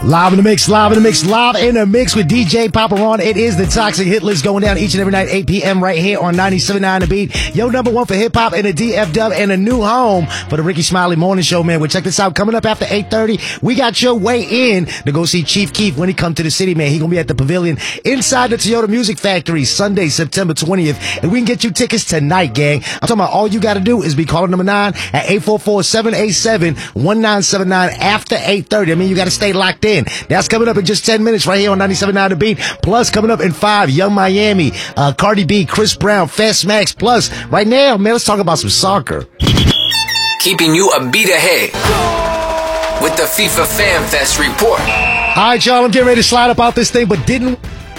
Live in the mix, live in the mix, live in the mix with DJ Paparon. It is the Toxic Hit List going down each and every night, 8 p.m. right here on 97.9 The Beat. Yo, number one for hip-hop and the DF-Dub and a new home for the Ricky Smiley Morning Show, man. Well, check this out. Coming up after 8:30, we got your way in to go see Chief Keef when he come to the city, man. He gonna be at the Pavilion inside the Toyota Music Factory Sunday, September 20th. And we can get you tickets tonight, gang. I'm talking about all you got to do is be calling number 9 at 844-787-1979 after 8:30. I mean, you got to stay locked in. That's coming up in just 10 minutes right here on 97.9 The Beat. Plus, coming up in 5, Young Miami, Cardi B, Chris Brown, Fast Max. Plus, right now, man, let's talk about some soccer. Keeping you a beat ahead with the FIFA Fan Fest report. All right, y'all, I'm getting ready to slide up out this thing, but didn't...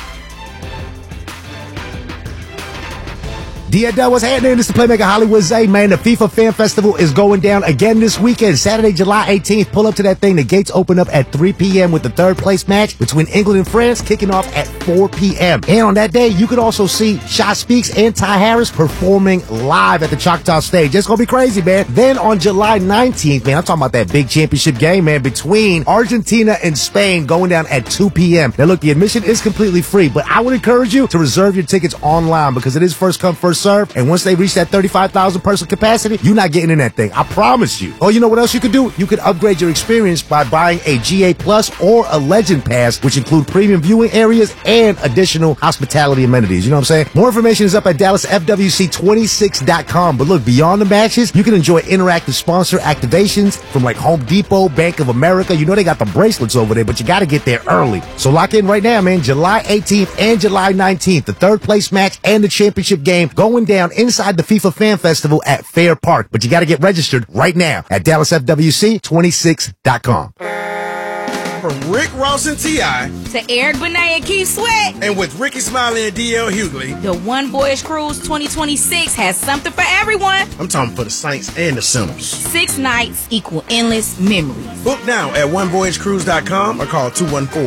DF-Dub, what's happening? This is the Playmaker Hollywood Zay, man. The FIFA Fan Festival is going down again this weekend, Saturday, July 18th. Pull up to that thing. The gates open up at 3 p.m. with the third place match between England and France kicking off at 4 p.m. And on that day, you could also see Sha Speaks and Ty Harris performing live at the Choctaw stage. It's going to be crazy, man. Then on July 19th, man, I'm talking about that big championship game, man, between Argentina and Spain going down at 2 p.m. Now, look, the admission is completely free, but I would encourage you to reserve your tickets online because it is first come, first serve, and once they reach that 35,000 person capacity, you're not getting in that thing. I promise you. Oh, you know what else you could do? You could upgrade your experience by buying a GA Plus or a Legend Pass, which include premium viewing areas and additional hospitality amenities. You know what I'm saying? More information is up at DallasFWC26.com. But look, beyond the matches, you can enjoy interactive sponsor activations from like Home Depot, Bank of America. You know they got the bracelets over there, but you got to get there early. So lock in right now, man. July 18th and July 19th, the third place match and the championship game going down inside the FIFA Fan Festival at Fair Park. But you got to get registered right now at DallasFWC26.com. From Rick Ross and T.I. to Eric Benet and Keith Sweat. And with Ricky Smiley and D.L. Hughley, the One Voyage Cruise 2026 has something for everyone. I'm talking for the Saints and the Sinners. 6 nights equal endless memories. Book now at onevoyagecruise.com or call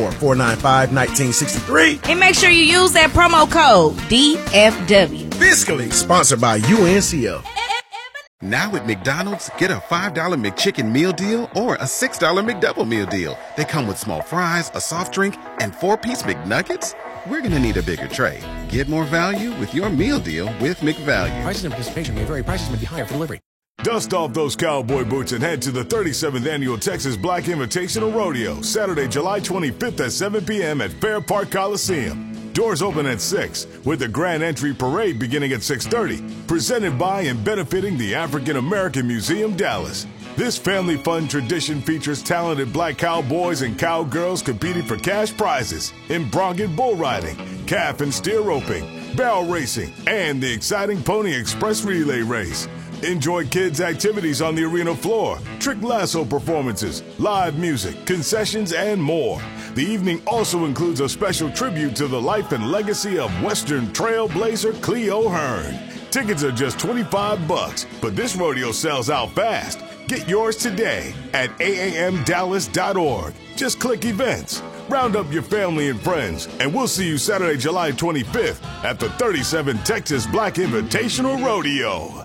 214-495-1963. And make sure you use that promo code DFW. Fiscally sponsored by UNCL. Now at McDonald's, get a $5 McChicken meal deal or a $6 McDouble meal deal. They come with small fries, a soft drink, and 4-piece McNuggets. We're going to need a bigger tray. Get more value with your meal deal with McValue. Prices and participation may vary. Prices may be higher for delivery. Dust off those cowboy boots and head to the 37th Annual Texas Black Invitational Rodeo, Saturday, July 25th at 7 p.m. at Fair Park Coliseum. Doors open at 6, with the Grand Entry Parade beginning at 6:30. Presented by and benefiting the African American Museum, Dallas. This family fun tradition features talented black cowboys and cowgirls competing for cash prizes in bronc and bull riding, calf and steer roping, barrel racing, and the exciting Pony Express Relay Race. Enjoy kids' activities on the arena floor, trick lasso performances, live music, concessions, and more. The evening also includes a special tribute to the life and legacy of Western trailblazer Cleo Hearn. Tickets are just $25, but this rodeo sells out fast. Get yours today at aamdallas.org. Just click events. Round up your family and friends, and we'll see you Saturday, July 25th at the 37th Texas Black Invitational Rodeo.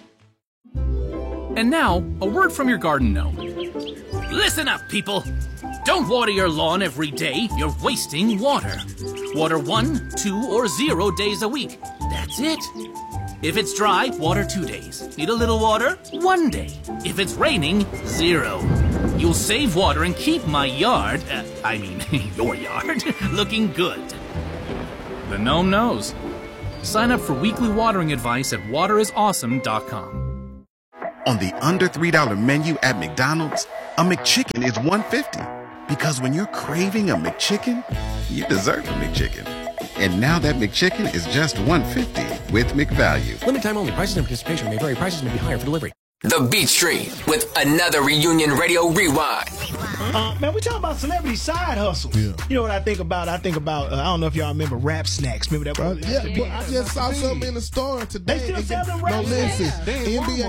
And now, a word from your garden gnome. Listen up, people. Don't water your lawn every day. You're wasting water. Water 1, 2, or 0 days a week. That's it. If it's dry, water 2 days. Need a little water? 1 day. If it's raining, 0. You'll save water and keep my yard, your yard, looking good. The gnome knows. Sign up for weekly watering advice at waterisawesome.com. On the under $3 menu at McDonald's, a McChicken is $1.50. Because when you're craving a McChicken, you deserve a McChicken. And now that McChicken is just $1.50 with McValue. Limited time only. Prices and participation may vary. Prices may be higher for delivery. The Beat Street with another Reunion Radio Rewind. Man, we talking about celebrity side hustles. Yeah. You know what I think about? I don't know if y'all remember Rap Snacks. Remember that? Yeah, but I just saw something in the store today. They still sell them Rap Snacks. NBA